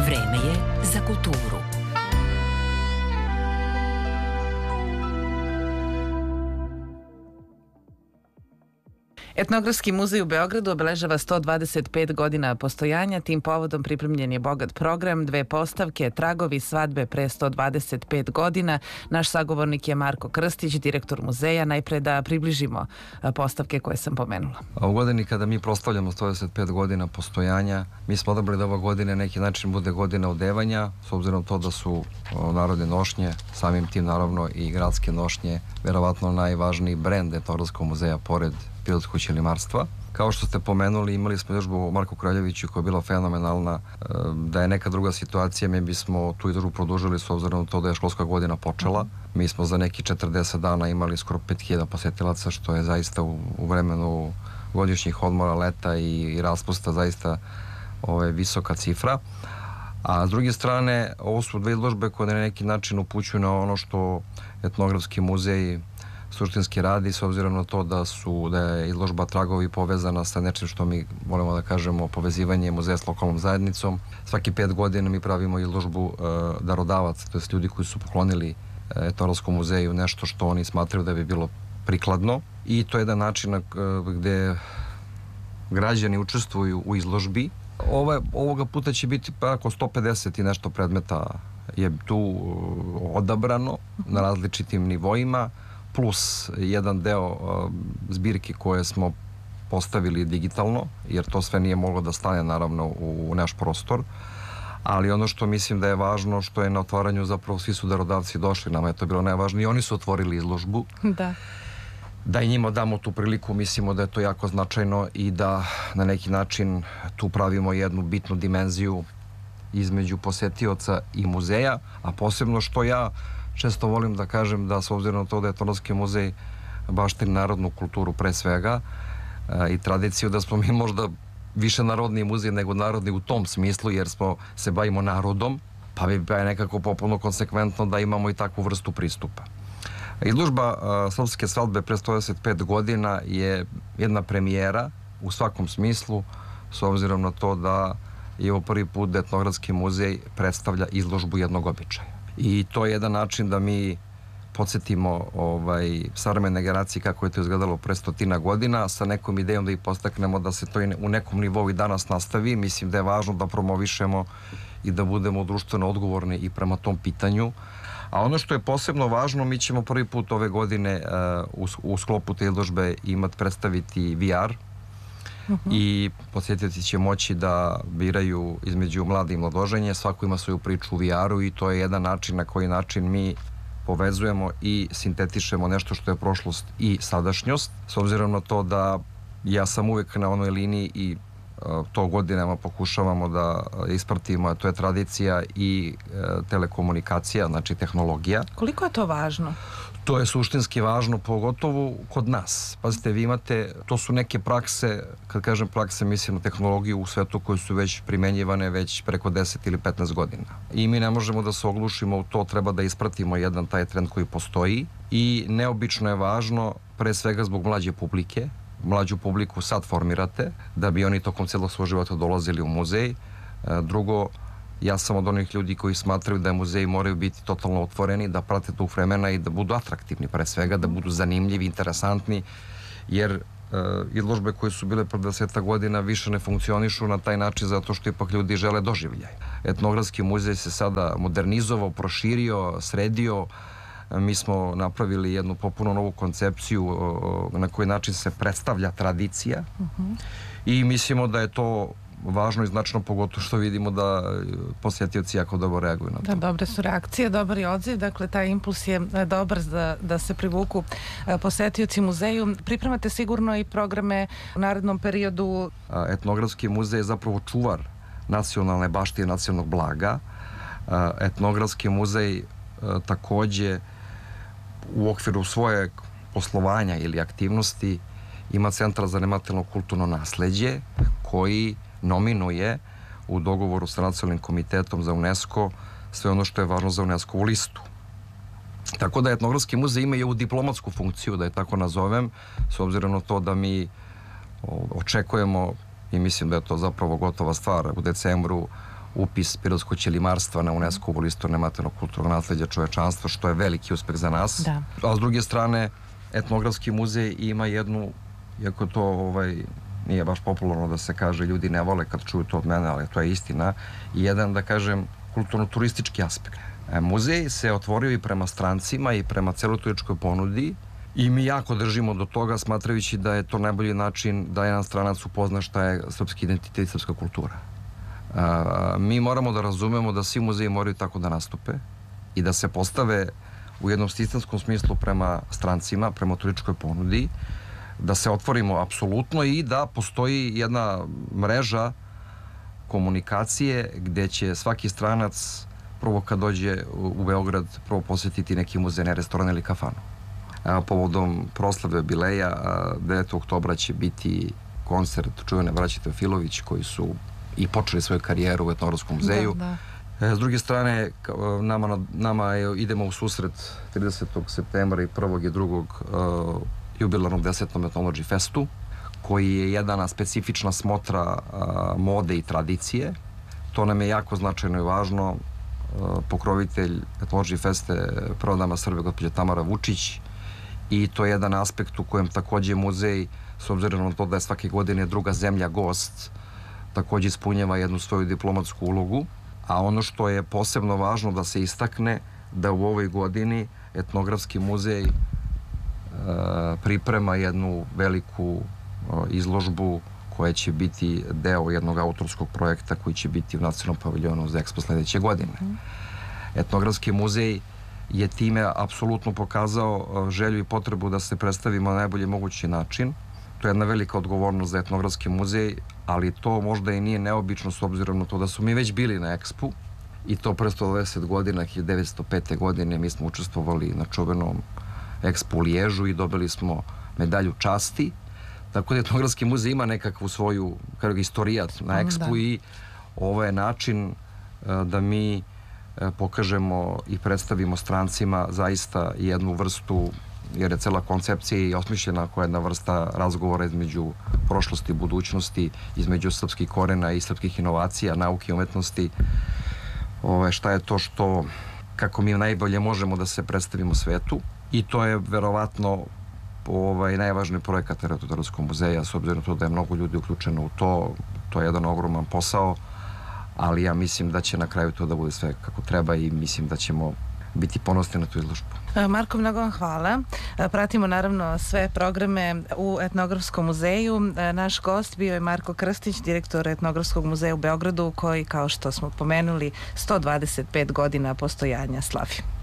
Vreme je za kulturu. Etnografski muzej u Beogradu obeležava 125 godina postojanja. Tim povodom pripremljen je bogat program, 2 postavke, tragovi svadbe pre 125 godina. Naš sagovornik je Marko Krstić, direktor muzeja. Najpre da približimo postavke koje sam pomenula. U godini kada mi proslavljamo 125 godina postojanja, mi smo odabrali da ova godina neki način bude godina odevanja, s obzirom to da su narodne nošnje, samim tim naravno i gradske nošnje, verovatno najvažniji brend Etnografskog muzeja pored Pilot kuće limarstva. Kao što ste pomenuli, imali smo izložbu Marku Kraljeviću koja je bila fenomenalna. Da je neka druga situacija, mi bismo tu izložbu produžili s obzirom na to da je školska godina počela. Mi smo za neki 40 dana imali skoro 5000 posetilaca, što je zaista u vremenu godišnjih odmora, leta i raspusta zaista visoka cifra. A s druge strane, ovo su 2 izložbe koje na neki način upućuju na ono što Etnografski muzej suštinski radi, s obzirom na to da je izložba Tragovi povezana sa nečim što mi volimo da kažemo povezivanje muzeja s lokalnom zajednicom. Svaki 5 godina mi pravimo izložbu darodavaca, to je ljudi koji su poklonili Etnografskom muzeju nešto što oni smatraju da bi bilo prikladno, i to je jedan način gde građani učestvuju u izložbi. Ovoga puta će biti oko 150 i nešto predmeta je tu odabrano na različitim nivoima, plus jedan deo zbirke koje smo postavili digitalno, jer to sve nije moglo da stane naravno u naš prostor. Ali ono što mislim da je važno, što je na otvaranju zapravo svi su darodavci došli, nama je to bilo najvažnije, i oni su otvorili izložbu. Da i njima damo tu priliku, mislimo da je to jako značajno i da na neki način tu pravimo jednu bitnu dimenziju između posetioca i muzeja, a posebno što ja često volim da kažem da s obzirom na to da je Etnografski muzej baštini narodnu kulturu pre svega i tradiciju, da smo mi možda više narodni muzej nego narodni u tom smislu, jer se bavimo narodom, pa bi nekako popuno konsekventno da imamo i takvu vrstu pristupa. Izložba Srpske svadbe pre 125 godina je jedna premijera u svakom smislu, s obzirom na to da je ovo prvi put da Etnografski muzej predstavlja izložbu jednog običaja. I to je jedan način da mi podsjetimo savremene generacije kako je to izgledalo pre 100 godina, sa nekom idejom da ih podstaknemo da se to u nekom nivou i danas nastavi. Mislim da je važno da promovišemo i da budemo društveno odgovorni i prema tom pitanju. A ono što je posebno važno, mi ćemo prvi put ove godine u sklopu te izložbe predstaviti VR, i posjetioci će moći da biraju između mlade i mladoženje, svako ima svoju priču u VR-u, i to je jedan način na koji način mi povezujemo i sintetišemo nešto što je prošlost i sadašnjost, s obzirom na to da ja sam uvek na onoj liniji i to godinama pokušavamo da ispratimo, a to je tradicija i telekomunikacija, znači tehnologija. Koliko je to važno? To je suštinski važno, pogotovo kod nas. Pazite, vi imate, to su neke prakse, kad kažem prakse, mislim na tehnologiju u svetu koje su već primenjivane već preko 10 ili 15 godina. I mi ne možemo da se oglušimo u to, treba da ispratimo jedan taj trend koji postoji, i neobično je važno, pre svega zbog mlađe publike. Mlađu publiku sad formirate, da bi oni tokom celog svog života dolazili u muzej. Drugo, ja sam od onih ljudi koji smatraju da muzeji moraju biti totalno otvoreni, da prate tog vremena i da budu atraktivni, pre svega, da budu zanimljivi, interesantni, jer izložbe koje su bile pre 20 godina više ne funkcionišu na taj način zato što ipak ljudi žele doživljaj. Etnografski muzej se sada modernizovao, proširio, sredio. Mi smo napravili jednu popuno novu koncepciju na koji način se predstavlja tradicija, i mislimo da je to važno i značajno, pogotovo što vidimo da posjetioci jako dobro reaguju na to. Da, dobre su reakcije, dobar je odziv, dakle taj impuls je dobar da se privuku posetioci muzeju. Pripremate sigurno i programe u narednom periodu. Etnografski muzej je zapravo čuvar nacionalne baštine, nacionalnog blaga. Etnografski muzej takođe u okviru svojeg poslovanja ili aktivnosti ima Centar za nematerijalno kulturno nasleđe, koji nominuje u dogovoru sa Nacionalnim komitetom za UNESCO sve ono što je važno za UNESCO-vu listu. Tako da Etnografski muzej ima i ovu diplomatsku funkciju, da je tako nazovem, s obzirom na to da mi očekujemo, i mislim da je to zapravo gotova stvar, u decembru upis pirotskog ćelimarstva na UNESCO-vu listu nematerijalnog kulturnog nasleđa čovečanstva, što je veliki uspeh za nas. Da. A s druge strane, etnografski muzej ima jednu, iako to nije baš popularno da se kaže, ljudi ne vole kad čuju to od mene, ali to je istina, i jedan, da kažem, kulturno-turistički aspekt. Muzej se otvorio i prema strancima i prema celoturističkoj ponudi i mi jako držimo do toga, smatrajući da je to najbolji način da jedan stranac upozna šta je srpski identitet i srpska kultura. Mi moramo da razumemo da svi muzeji moraju tako da nastupe i da se postave u jednom sistemskom smislu prema strancima, prema turističkoj ponudi, da se otvorimo apsolutno i da postoji jedna mreža komunikacije gde će svaki stranac prvo kad dođe u Beograd prvo posjetiti neki muzej, ne restoran ili kafanu. Povodom proslave jubileja 9. oktobra će biti koncert čuvene braće Teofilović koji su i počeli svoju karijeru u etnografskom muzeju. S druge strane, nama idemo u susret 30. septembra i 1. i 2. jubilarnom 10. Ethnology Festu, koji je jedna specifična smotra mode i tradicije. To nam je jako značajno i važno. Pokrovitelj Ethnology Feste prva dama Srbije, gospođa Tamara Vučić, i to je jedan aspekt u kojem takođe muzej, s obzirom na to da je svake godine druga zemlja gost, takođe ispunjava jednu svoju diplomatsku ulogu. A ono što je posebno važno da se istakne, da u ovoj godini etnografski muzej priprema jednu veliku izložbu koja će biti deo jednog autorskog projekta koji će biti u Nacionalnom paviljonu za Expo sledeće godine. Etnografski muzej je time apsolutno pokazao želju i potrebu da se predstavimo na najbolji mogući način. To je jedna velika odgovornost za etnografski muzej, ali to možda i nije neobično s obzirom na to da su mi već bili na Expu i to pre 120 godina, 1905. godine mi smo učestvovali na čuvenom Expu u Liježu i dobili smo medalju časti. Tako da etnografski muzej ima nekakvu svoju istorijat na Expu i ovo je način da mi pokažemo i predstavimo strancima zaista jednu vrstu, jer je cela koncepcija i osmišljena kao jedna vrsta razgovora između prošlosti i budućnosti, između srpskih korena i srpskih inovacija, nauke i umetnosti. Šta je to što, kako mi najbolje možemo da se predstavimo svetu, i to je verovatno najvažniji projekat Etnografskog muzeja, s obzirom na to da je mnogo ljudi uključeno u to. To je jedan ogroman posao, ali ja mislim da će na kraju to da bude sve kako treba i mislim da ćemo biti ponosni na tu izložbu. Marko, mnogo vam hvala. Pratimo naravno sve programe u Etnografskom muzeju. Naš gost bio je Marko Krstić, direktor Etnografskog muzeja u Beogradu, koji, kao što smo pomenuli, 125 godina postojanja slavi.